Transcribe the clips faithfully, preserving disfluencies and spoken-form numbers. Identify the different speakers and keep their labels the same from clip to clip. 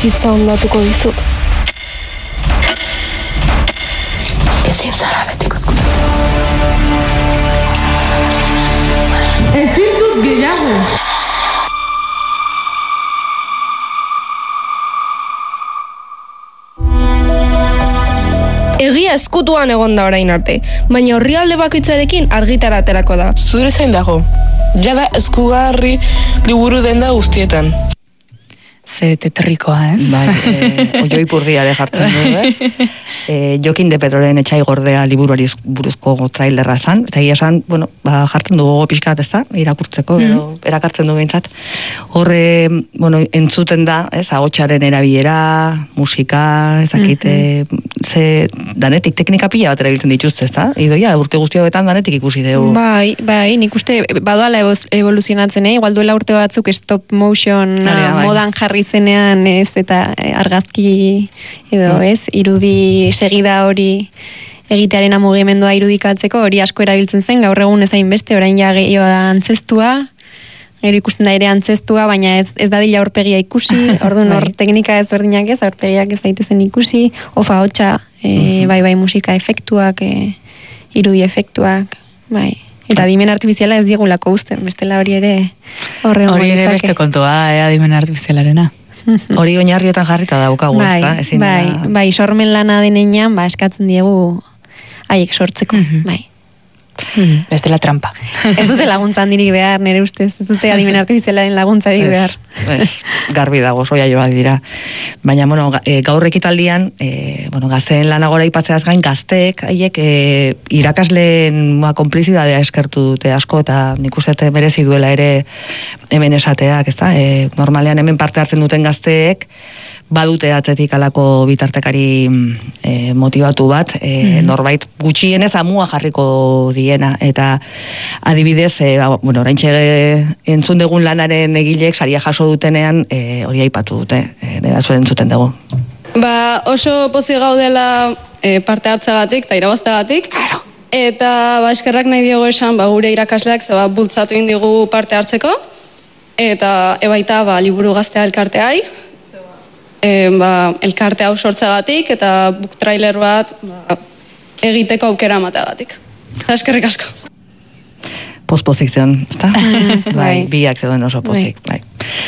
Speaker 1: bizitza ondatuko dizut.
Speaker 2: Ezin zara betiko ezkutatu.
Speaker 3: Ezin dut gehiago.
Speaker 1: Egia ezkutuan egon da orain arte, baina orrialde bakoitzarekin argitara aterako da.
Speaker 4: Zure zain dago, jada eskugarri liburu denda guztietan.
Speaker 2: Ze tetrikoa, ez?
Speaker 5: Bai, e, oioi purdiare jartzen du, ez? E, Jokin de Pedroren etxai gordea liburuari buruzko trailerra zan, eta egia esan, bueno, ba, jartzen du gogo pixkat, ez da, irakurtzeko, mm. edo erakartzen du behintzat. Horre, bueno, entzuten da, ez, ahotsaren erabilera, musika, ezakite, mm-hmm. ze, danetik, teknika pila bat erabiltzen dituzte, ez da? Idoia, urte guzti hobetan danetik ikusi dugu.
Speaker 6: Bai, bai, nik uste, badoala evoluzionatzen, eh? Igual duela urte batzuk stop motion Alea, bai. modan jarri zenean, ez, eta argazki edo, mm. ez, irudi segida hori egitearen mugimendua irudikatzeko hori asko erabiltzen zen, gaur egun ezain beste, orain ja gehiago da antzestua, gero ikusten da ere antzestua, baina ez, ez dadila aurpegia ikusi, orduan hor teknika ezberdinak ez, aurpegiak ez daitezen ikusi, ofa hotxa, e, mm-hmm. bai bai musika efektuak, e, irudi efektuak, bai. Eta adimen artifiziala ez diegulako usten, bestela hori ere horre
Speaker 2: hori ere beste kontua, eh, adimen artifizialarena.
Speaker 5: Hori oinarriotan jarrita daukagu,
Speaker 6: bai,
Speaker 5: ez da? Ezin
Speaker 6: bai,
Speaker 5: da...
Speaker 6: bai, sormen lana denean, ba, eskatzen diegu haiek sortzeko, mm-hmm. bai.
Speaker 2: Mm-hmm. Bestela trampa.
Speaker 6: Ez dute laguntzan dirik behar, nire ustez, ez dute adimen artifizialaren laguntzarik behar.
Speaker 5: Ez, garbi dago, soia joak dira. Baina, bueno, gaur ekitaldian, e, bueno, gazteen lanagora ipatzeaz gain, gazteek, haiek, e, irakasleen ma, konplizidadea eskertu dute asko, eta nik uste merezi duela ere hemen esateak, ez da? E, normalean hemen parte hartzen duten gazteek, badute atzetik alako bitartekari e, motivatu bat, e, mm-hmm. norbait gutxienez amua jarriko diena, eta adibidez, e, ba, bueno, oraintxe entzun dugun lanaren egileek saria jaso dutenean, e, hori aipatu dute, e, nera zuen entzuten dugu.
Speaker 7: Ba, oso pozik gaudela e, parte hartzagatik eta irabazteagatik, claro. Eta ba, eskerrak nahi diogu esan, ba, gure irakasleak zeba bultzatu indigu parte hartzeko, eta ebaita ba, liburu gaztea elkarteai, E, ba, elkarte hau sortzagatik eta book trailer bat ba, egiteko aukera amateagatik. Eskerrik asko.
Speaker 5: Poz-pozik zeon, ezta? Bai, biak zeuden oso pozik, bai.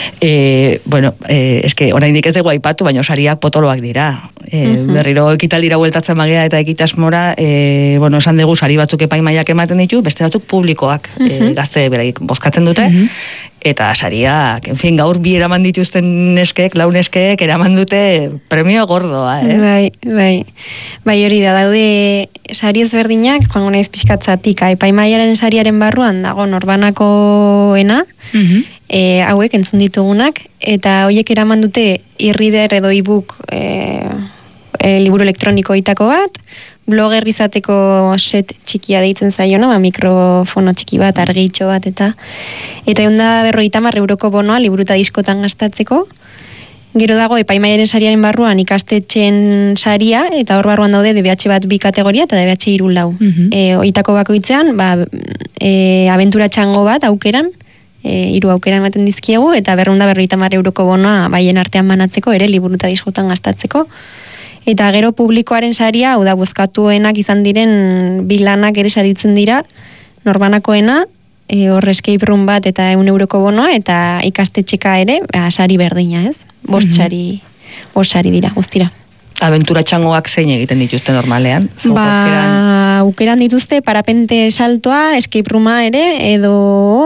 Speaker 5: E, bueno, e, eske oraindik ez dugu aipatu, baina sariak potoloak dira. E, uh-huh. Berriro ekitaldira bueltatzen magia eta ekitasmora, e, bueno, esan dugu sari batzuk epaimaiak ematen ditu, beste batzuk publikoak, uh-huh. e, gazte beraik bozkatzen dute, uh-huh. eta sariak, en fin, gaur bi eraman dituzten neskek, lau neskek, eraman dute premio gordoa, eh?
Speaker 6: Bai, bai. Bai, hori da, daude sari ezberdinak, joango naiz pixkatzatik, epaimaiaren sariaren barruan dago norbanakoena, uh-huh. e, hauek entzun ditugunak, eta horiek eraman dute e-reader edo e-book e, e, liburu elektroniko itako bat, blogger izateko set txikia deitzen zaiona, ba, mikrofono txiki bat, argitxo bat, eta eta egun da berrogeita hamar euroko bonoa liburuta diskotan gastatzeko. Gero dago epaimaiaren sariaren barruan ikastetxen saria, eta hor barruan daude D B H bat bi kategoria eta D B H hiru lau. Mm-hmm. E, oitako bakoitzean, ba, e, abentura txango bat aukeran, e, hiru aukera ematen dizkiegu, eta berrunda berrogeita hamar euroko bonoa baien artean banatzeko, ere liburuta diskotan gastatzeko. Eta gero publikoaren saria, hau da bozkatuenak izan diren bilanak ere saritzen dira, norbanakoena, e, hor escape room bat eta eun euroko bonoa, eta ikastetxeka ere, ba, sari berdina, ez? Bost mm-hmm. sari, bost sari dira, guztira.
Speaker 5: Abentura txangoak zein egiten dituzte normalean?
Speaker 6: Ba, aukeran dituzte, parapente saltoa, escape rooma ere, edo,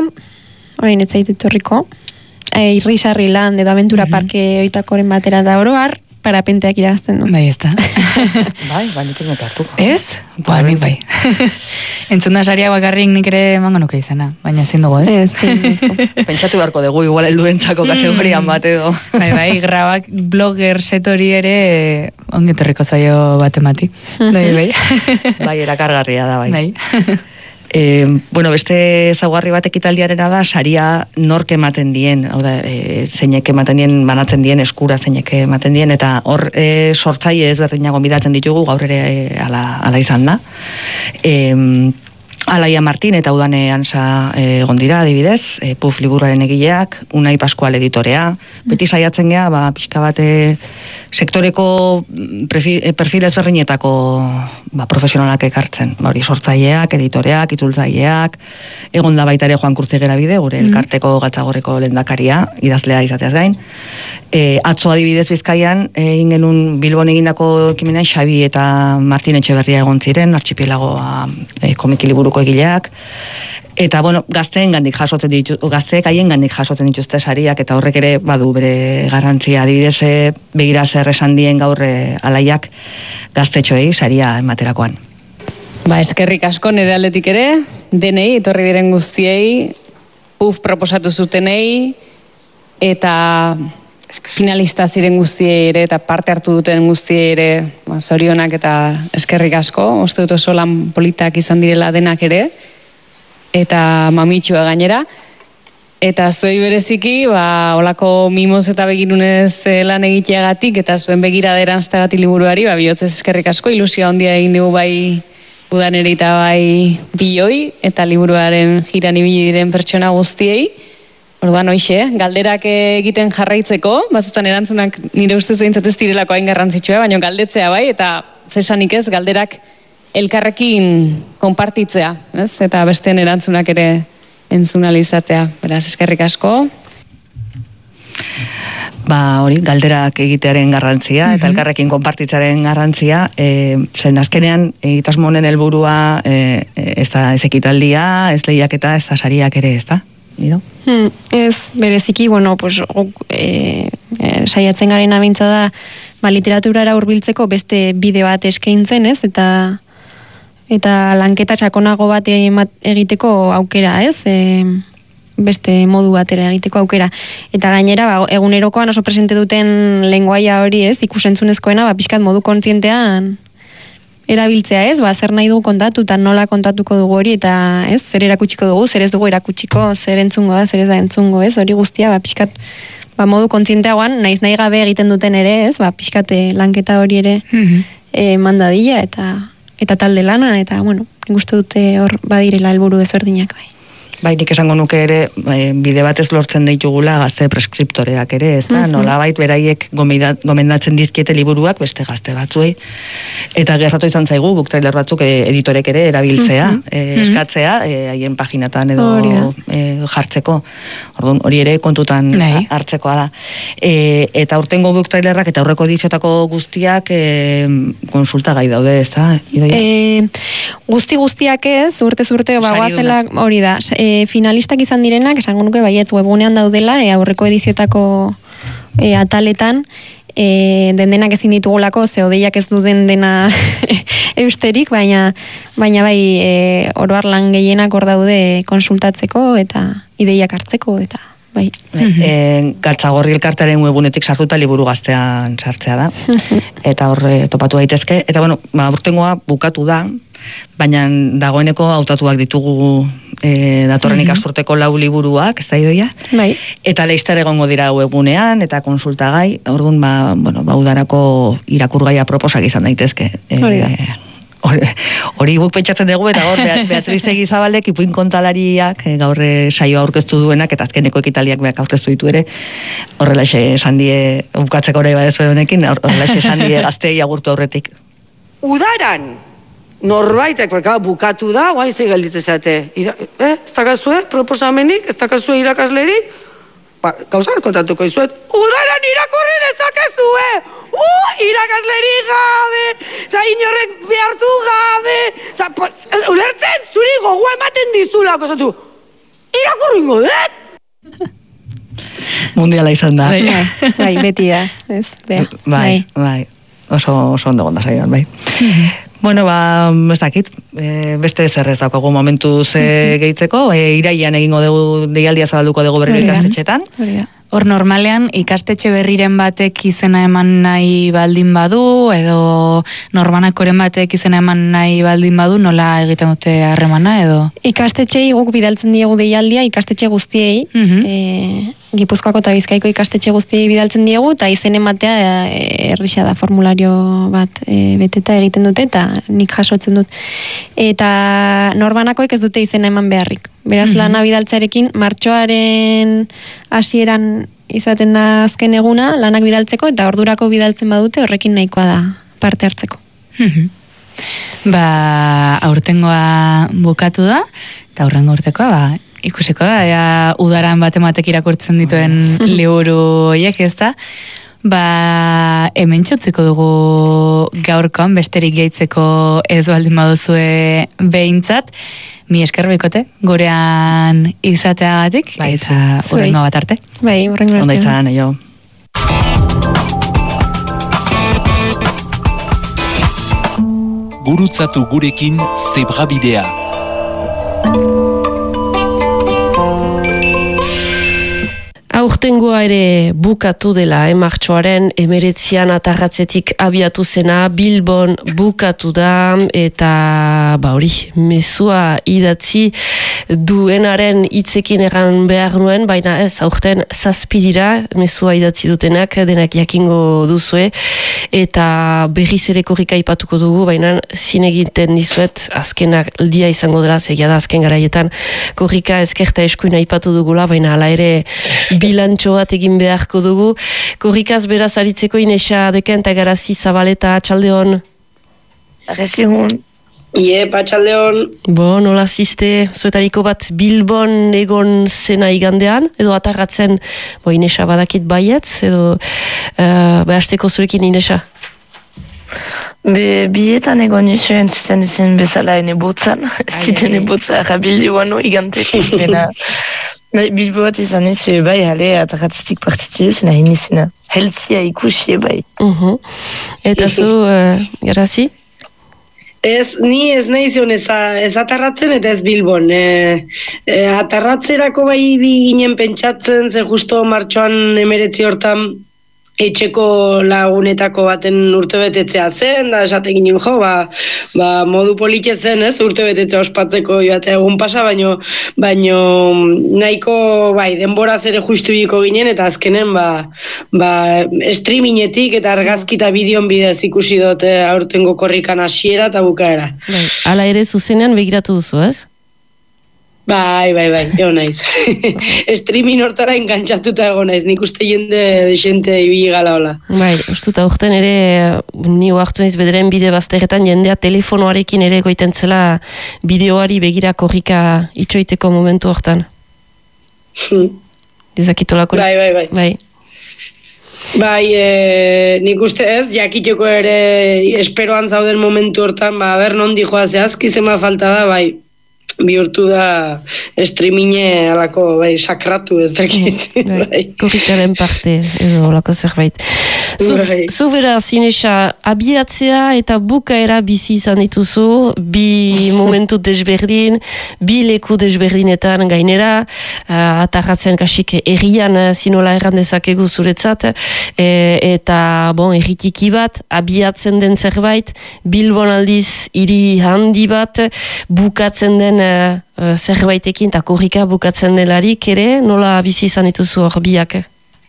Speaker 6: orain ez zaitu etorriko, e, irrisarri lan, edo abentura mm-hmm. parke oitakoren batera da oroar, parapenteak iragazten du.
Speaker 2: Bai, ez da.
Speaker 5: Bai, bai, nik ere hartuko.
Speaker 2: Ez? Ba, nik bai. Entzuna saria bakarrik nik ere emango nuke izana, baina ezin dugu, ez?
Speaker 6: Ez,
Speaker 5: pentsatu beharko dugu, igual helduentzako kategorian bat edo.
Speaker 2: Bai, bai, grabak blogger setori ere ongetorriko zaio bat emati. Bai, bai.
Speaker 5: Bai, erakargarria da, bai.
Speaker 2: Bai.
Speaker 5: E, bueno, beste ezaugarri bat ekitaldiarena da, saria nork ematen dien, hau da, e, zeinek ematen dien, banatzen dien, eskura zeinek ematen dien, eta hor e, sortzaile ezberdinak gonbidatzen ditugu, gaur ere e, ala, ala izan da. E, Alaia Martin eta Udane Ansa egon dira, adibidez, e, Puf liburuaren egileak, Unai Pascual editorea, beti saiatzen gea, ba, pixka bate sektoreko perfil ezberdinetako ba, profesionalak ekartzen. Ba, hori sortzaileak, editoreak, itzultzaileak, egon da baita ere Juan Kurtzigera bide, gure elkarteko Gatzagorriko lehendakaria, idazlea izateaz gain. E, atzo adibidez Bizkaian, egin genuen Bilbon egindako ekimenean Xabi eta Martin Etxeberria egon ziren, artxipielagoa e, komiki liburuko egileak, eta bueno, gazteen gandik jasotzen ditu, gazteek haien gandik jasotzen dituzte sariak, eta horrek ere badu bere garrantzia, adibidez begira zer esan dien gaur e, Alaiak gaztetxoei saria ematerakoan.
Speaker 8: Ba, eskerrik asko nire aldetik ere, denei, etorri diren guztiei, Puf proposatu zutenei, eta finalista ziren guztiei ere, eta parte hartu duten guztiei ere, ba, zorionak eta eskerrik asko, uste dut oso lan politak izan direla denak ere, eta mamitxua gainera, eta zuei bereziki, ba, olako mimoz eta begirunez lan egiteagatik, eta zuen begirada eranzteagatik liburuari, ba, bihotzez eskerrik asko, ilusioa handia egin dugu bai Udaneri eta bai Biloi, eta liburuaren jiran ibili diren pertsona guztiei. Orduan hoixe, galderak egiten jarraitzeko, batzutan erantzunak nire ustez behintzat ez direlako hain garrantzitsua, baina galdetzea bai, eta zesanik ez, galderak elkarrekin konpartitzea, ez? Eta besteen erantzunak ere entzunalizatea. Beraz, eskerrik asko.
Speaker 5: Ba, hori, galderak egitearen garrantzia, eta elkarrekin konpartitzaren garrantzia, e, zen azkenean, egitasmo honen helburua e, ez da ez ekitaldia, ez lehiaketa, ez da sariak ere, ez da? Nido?
Speaker 6: Hmm, ez, bereziki, bueno, pues, e, e, saiatzen garen abintza da, ba, literaturara hurbiltzeko beste bide bat eskaintzen, ez, eta eta lanketa sakonago bat egiteko aukera, ez, e, beste modu batera egiteko aukera. Eta gainera, ba, egunerokoan oso presente duten lenguaia hori, ez, ikusentzunezkoena, ba, pixkat modu kontzientean erabiltzea, ez, ba, zer nahi dugu kontatu, eta nola kontatuko dugu hori, eta ez, zer erakutsiko dugu, zer ez dugu erakutsiko, zer entzungo da, zer ez da entzungo, ez, hori guztia, ba, pixkat, ba, modu kontzienteagoan, naiz nahi gabe egiten duten ere, ez, ba, pixkat lanketa hori ere e, mandadila, eta eta talde lana, eta, bueno, nik uste dute hor badirela helburu ezberdinak, bai.
Speaker 5: Bai, nik esango nuke ere, e, bide batez lortzen ditugula gazte preskriptoreak ere, ez da? Mm-hmm. Nolabait beraiek gomendatzen dizkiete liburuak beste gazte batzuei. Eta gerratu izan zaigu, book trailer batzuk e, editorek ere erabiltzea, mm-hmm. e, eskatzea, haien e, paginatan edo e, jartzeko. Orduan, hori ere kontutan Nei. hartzekoa da. E, eta urtengo book trailerrak eta aurreko ediziotako guztiak e, konsulta gai daude, ez da?
Speaker 6: E, guzti guztiak ez, urte zurte bagoazela hori da. E, finalistak izan direnak, esango nuke baietz webunean daudela, e, aurreko ediziotako e, ataletan, e, den denak ezin ditugulako, ze odeiak ez duden dena eusterik, baina, baina bai e, oroar lan gehienak hor daude konsultatzeko eta ideiak hartzeko, eta bai.
Speaker 5: E, Gatzagorri elkartearen webunetik sartuta liburu gaztean sartzea da, eta hor topatu daitezke, eta bueno, ba, urtengoa bukatu da, baina dagoeneko hautatuak ditugu e, datorren ikasturteko lau liburuak, ez da idoia?
Speaker 6: Bai.
Speaker 5: Eta leizter egongo dira webunean, eta konsultagai, orduan, ba, bueno, ba, udarako irakurgaia proposak izan daitezke.
Speaker 6: Hori da.
Speaker 5: Hori guk pentsatzen dugu, eta gaur Beatriz Egizabalek ipuin kontalariak e, gaur saioa aurkeztu duenak, eta azkeneko ekitaliak beak aurkeztu ditu ere, horrelaxe esan die, bukatzeko hori badezu honekin, horrelaxe esan die gaztei agurtu aurretik.
Speaker 9: Udaran! Norbaitek, beka, bukatu da, guain zei gelditzen zate. Eh? Ez dakazue proposamenik, ez dakazue irakaslerik, ba, gauzak kontatuko izuet, udaran irakurri dezakezue! Uh, irakaslerik gabe! Za, inorrek behartu gabe! Za, ulertzen, zuri gogoa ematen dizula, kosatu, irakurringo dut!
Speaker 5: Mundiala izan da.
Speaker 6: Bai, bai, beti da. Ez,
Speaker 5: bai, bai, oso, oso ondo gonda saioan, bai. Bueno, ba, ez dakit, e, beste zer ez daukagu momentu ze gehitzeko, e, iraian egingo dugu, deialdia zabalduko dugu berriro ikastetxetan.
Speaker 2: Hor normalean, ikastetxe berriren batek izena eman nahi baldin badu, edo norbanakoren batek izena eman nahi baldin badu, nola egiten dute harremana, edo?
Speaker 6: Ikastetxei guk bidaltzen diegu deialdia, ikastetxe guztiei, mm-hmm. e, Gipuzkoako eta Bizkaiko ikastetxe guzti bidaltzen diegu, eta izen ematea e, errisa da formulario bat e, beteta egiten dute, eta nik jasotzen dut. Eta norbanakoek ez dute izena eman beharrik. Beraz, mm-hmm. lana bidaltzearekin, martxoaren hasieran izaten da azken eguna, lanak bidaltzeko, eta ordurako bidaltzen badute, horrekin nahikoa da parte hartzeko.
Speaker 2: Mm-hmm. Ba, aurtengoa bukatu da, eta aurrengo urtekoa, ba, ikusiko da, ea udaran bat ematek irakurtzen dituen liburu horiek, ez da? Ba, hemen txutziko dugu gaurkoan, besterik gehitzeko ez baldin baduzue behintzat, mi esker bikote, gurean izateagatik, bai, eta urrengo bat arte.
Speaker 6: Bai, urrengo arte.
Speaker 5: Onda izan, jo.
Speaker 10: Gurutzatu gurekin Zebrabidea.
Speaker 11: Aurtengoa ere bukatu dela, eh, martxoaren emeretzian atarratzetik abiatu zena, Bilbon bukatu da, eta ba hori, mezua idatzi duenaren hitzekin egan behar nuen, baina ez, aurten zazpi dira, mezua idatzi dutenak, denak jakingo duzue, eta berriz ere korrika ipatuko dugu, baina zin egiten dizuet, azken aldia izango dela, zegia da azken garaietan, korrika ezkerta eskuina ipatu dugula, baina ala ere bilantxo bat egin beharko dugu. Korrikaz beraz aritzeko Inesa deken eta Garazi Zabaleta, atxaldeon.
Speaker 4: Arrezigun. Ie, patxaldeon.
Speaker 11: Bo, nola ziste, zuetariko bat Bilbon egon zena igandean, edo atarratzen, bo Inesa badakit baietz, edo uh, behasteko zurekin Inesa?
Speaker 4: Be, bietan egon nizu entzuten duzien bezala ene botzan, ez diten botza erabildi guano igantetik, bena... Bilbo bat izan nizu, bai, hale, atarratzetik partitu duzuna, hinizuna. Heltzia ikusi, bai.
Speaker 11: Uh-huh. Eta zu, uh, Garazi?
Speaker 9: Ez, ni ez nahi zion ez, ez atarratzen eta ez Bilbon. E, e, atarratzerako bai ginen pentsatzen, ze justo martxoan emeretzi hortan etxeko lagunetako baten urtebetetzea zen, da esaten ginen jo, ba, ba modu politxe zen, ez, urtebetetzea ospatzeko joatea egun pasa, baino, baino nahiko, bai, denboraz ere justu biko ginen, eta azkenen, ba, ba streamingetik eta argazki eta bideon bidez ikusi dute aurtengo korrikan hasiera eta bukaera.
Speaker 11: Bai, hala ere zuzenean begiratu duzu, ez?
Speaker 9: Bai, bai, bai, ego naiz. Streaming hortara engantzatuta ego naiz, nik uste jende desente ibili gala hola.
Speaker 11: Bai, ustuta urten ere, ni oartu naiz bederen bide bazteretan, jendea telefonoarekin ere goiten zela bideoari begira korrika itxoiteko momentu hortan.
Speaker 9: Hmm.
Speaker 11: Dezakitolako.
Speaker 9: Bai, bai, bai.
Speaker 11: Bai.
Speaker 9: Bai, e, nik uste ez, jakiteko ere esperoan zauden momentu hortan, ba, ber nondi joazeazki zema falta da, bai. Bihurtu da streaminge alako, bai, sakratu ez dakit.
Speaker 11: Bai, bai. Korrikaren parte, edo olako zerbait. Zu, bai. Zu bera, Inesa, abiatzea eta bukaera bizi izan dituzu, bi momentu desberdin, bi leku desberdinetan gainera, uh, atarratzen kasik errian zinola erran dezakegu zuretzat, e, eta, bon, erritiki bat, abiatzen den zerbait, Bilbon aldiz hiri handi bat, bukatzen den Uh, zerbaitekin eta korrika bukatzen delarik ere, nola bizi izan dituzu hor biak?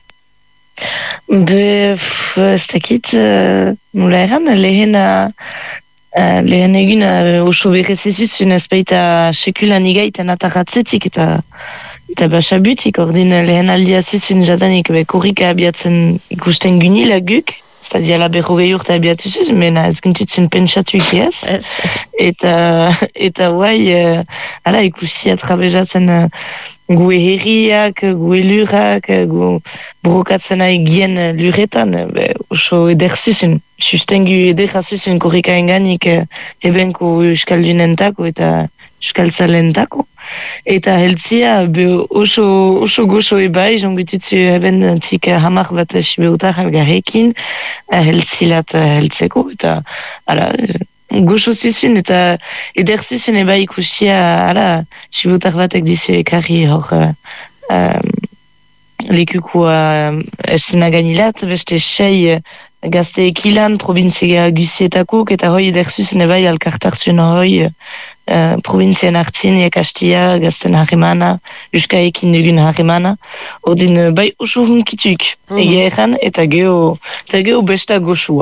Speaker 4: Be, ez dakit, uh, nola erran, lehen, uh, lehen egin uh, oso berrezizuzun ez baita sekulan igaiten atarratzetik eta eta basabutik, ordin lehen aldia zuzun jadanik be, korrika abiatzen ikusten gunila guk, Zadi ala berrogei urte abiatu zuz, mena ez guntutzen pentsatu ikiaz.
Speaker 11: Ez.
Speaker 4: Eta, eta guai, uh, ala ikusi atrabezatzen uh, gue herriak, gue lurak, gu brokatzen egien luretan, be, oso eder zuzun. Sustengu edera zuzun korrika enganik uh, ebenko euskaldunentako eta euskaltzalentako. Eta heltzia be, oso, oso gozo ebai, jongututzu eben zik hamar bat sibeutar algarrekin, heltzilat heltzeko, eta ala, gozo zuzun, eta eder zuzun ebai ikustia, ala, sibeutar batek dizu ekarri hor um, lekuko uh, esena ganilat, beste sei gazte ekilan, provintzia guzietakuk, eta hoi ederzuzen bai alkartarzuen hoi uh, provintzien hartzin, ekastia, gazten harremana, euskaekin dugun harremana, ordin uh, bai oso hunkituk, mm-hmm. egia ezan, eta geho, eta geho besta goxua.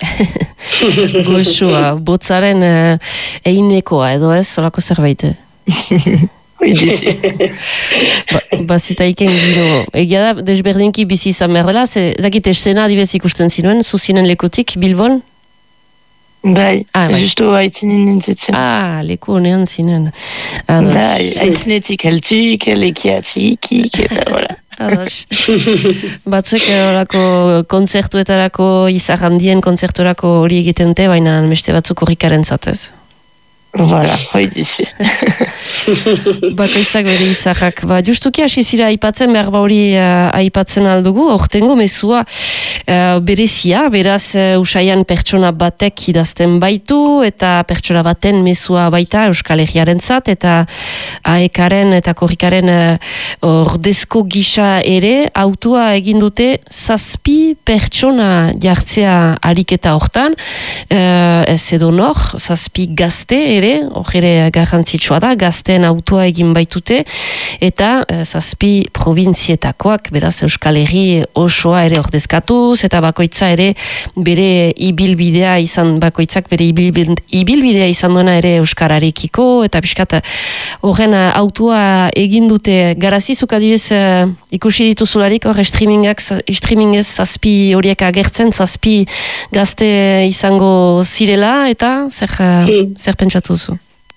Speaker 11: Goxua, botzaren uh, einekoa edo ez, solako zerbait? ba, bazita iken gino. Egia da, desberdinki bizi izan behar dela, zakit esena adibez ikusten zinuen, zuzinen lekutik, Bilbon?
Speaker 4: Bai,
Speaker 11: ah, bai.
Speaker 4: Justo haitzinen nintzitzen.
Speaker 11: Ah, leku honean zinen.
Speaker 4: Ados. Bai, haitzinetik heltuk, lekia txikik, eta hola.
Speaker 11: Ados. Batzuek horako kontzertuetarako, izar handien kontzertuerako hori egiten te, baina beste batzuk horrikaren zatez.
Speaker 4: Voilà, hoi dizu.
Speaker 11: Bakoitzak bere izahak. Ba, justuki hasi zira aipatzen, behar ba hori uh, aipatzen aldugu, hortengo mezua uh, berezia, beraz uh, usaian pertsona batek idazten baitu, eta pertsona baten mezua baita Euskal Herriaren zat, eta aekaren eta korrikaren ordezko uh, gisa ere, autua egin dute zazpi pertsona jartzea ariketa hortan, uh, ez edo nor, zazpi gazte ere, hori garrantzitsua da, gazteen autoa egin baitute, eta eh, zazpi provintzietakoak, beraz Euskal Herri osoa ere ordezkatuz, eta bakoitza ere bere ibilbidea izan, bakoitzak bere ibilbidea izan duena ere euskararekiko, eta pixkat horren autoa egin dute. Garazizuk adibidez uh, ikusi dituzularik, hor streamingak, streamingez zazpi horiek agertzen, zazpi gazte izango zirela, eta zer, uh, hmm. zer pentsatu duzu?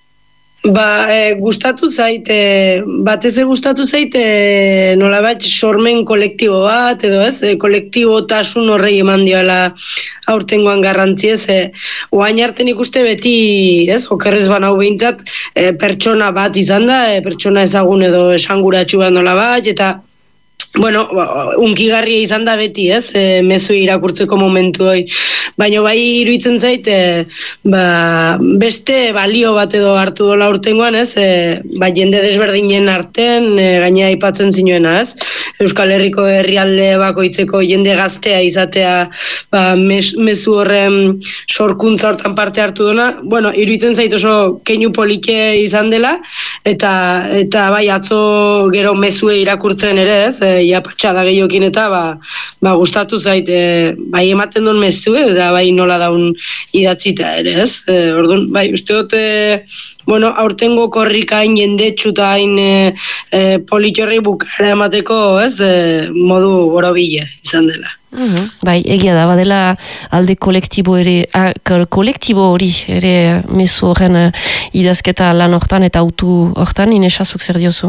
Speaker 9: Ba, e, gustatu zait, e, batez gustatu zait, e, nolabait sormen kolektibo bat, edo ez, e, kolektibotasun horrei eman diola aurtengoan garrantzi ez, e, oain arten ikuste beti, ez, okerrez banau behintzat, e, pertsona bat izan da, e, pertsona ezagun edo esanguratsu bat nolabait, eta bueno, unkigarria izan da beti, ez, e, mezu irakurtzeko momentu hoi. Baina bai iruditzen zait, e, ba, beste balio bat edo hartu dola urtengoan, ez, e, ba, jende desberdinen artean, e, gaina aipatzen zinuena, ez, Euskal Herriko herrialde bakoitzeko jende gaztea izatea, ba, mes, mezu horren sorkuntza hortan parte hartu dona, bueno, iruditzen zait oso keinu polike izan dela, eta, eta bai atzo gero mezue irakurtzen ere, ez, e, ja patxada gehiokin eta ba, ba gustatu zait, e, bai ematen duen mezue, eta bai nola daun idatzita ere, ez? E, orduan, bai, uste dut, e, bueno, aurtengo korrikain jendetsu eta hain e, e, politxorri bukara emateko, ez? E, modu borobile izan dela.
Speaker 11: Uhum. Bai, egia da, badela alde kolektibo ere, a, kolektibo hori ere mezu horren idazketa lan hortan eta autu hortan, Inesazuk zer diozu?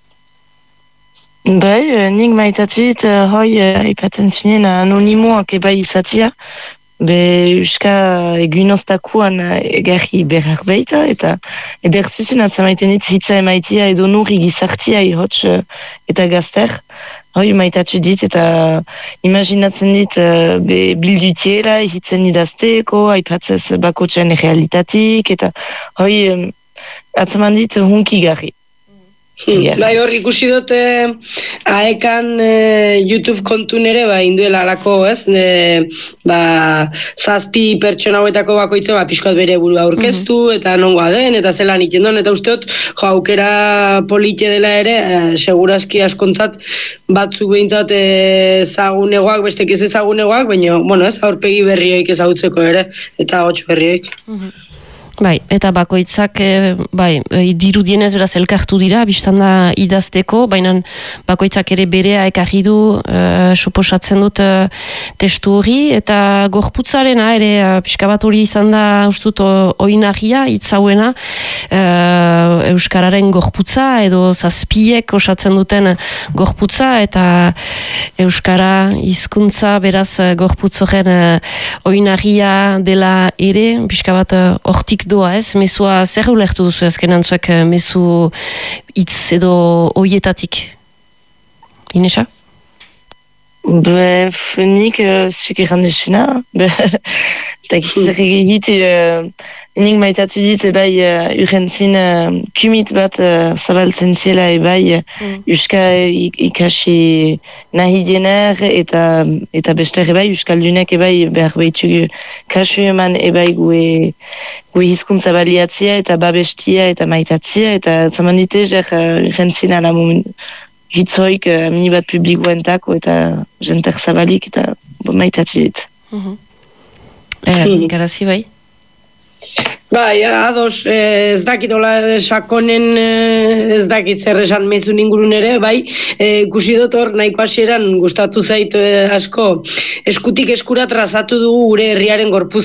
Speaker 4: Bai, nik maitatzit, hoi, aipatzen zinen anonimoak ebai izatia, be euska egunoztakuan egarri berrar baita, eta eder zuzun atzamaiten dit hitza emaitia edo nurri gizartia ihotz eta gazter, hoi maitatzu dit, eta imaginatzen dit be bildutiera hitzen idazteko, aipatzez bakotxean realitatik, eta hoi atzaman dit hunki garri.
Speaker 9: Hmm. Bai, hor ikusi dute aekan e, YouTube kontun ere ba, induela alako, ez? E, ba, zazpi pertsona hauetako bakoitza ba, pixkoat bere burua aurkeztu, mm-hmm. eta nongoa den, eta zelan ikendon, eta usteot, jo, aukera polite dela ere, e, segurazki askontzat batzuk behintzat ezagunegoak, bestek ez ezagunegoak, baina, bueno, ez, aurpegi berrioik ezagutzeko ere, eta hots berrioik.
Speaker 11: Mm-hmm. Bai, eta bakoitzak, e, bai, e, dirudienez beraz elkartu dira, biztan da idazteko, baina bakoitzak ere berea ekarri du, e, suposatzen dut e, testu hori, eta gorputzarena ere, e, pixka bat hori izan da, ustut, oinagia, hitzauena, e, Euskararen gorputza, edo zazpiek osatzen duten gorputza, eta Euskara hizkuntza beraz gorputz horren e, oinagia dela ere, pixka bat hortik doa ez, mezua zer ulertu duzu ezkenan zuek mezu hitz edo oietatik? Inesa?
Speaker 4: Be, nik, uh, zuk erran desuna. Ez dakit zer egit, uh, nik maitatu dit, ebai, uh, urrentzin uh, kumit bat uh, zabaltzen ziela, ebai, mm. Euska ikasi nahi diener, eta, eta bester, ebai, Euskaldunek, ebai, behar behitugu kasu eman, ebai, gue, gue hizkuntza baliatzia, eta babestia, eta maitatzia, eta zaman dite, zer, uh, urrentzin alamun, hitzoik uh, mini bat publikoentako eta jenter zabalik eta maitatzen dit.
Speaker 11: Uh-huh. Eh, Garazi bai?
Speaker 9: Bai, ados, eh, ez dakit hola sakonen, eh, ez dakit zer esan mezun ingurun ere, bai, eh, ikusi dut hor nahiko hasieran gustatu zait eh, asko, eskutik eskura trazatu dugu gure herriaren gorpuz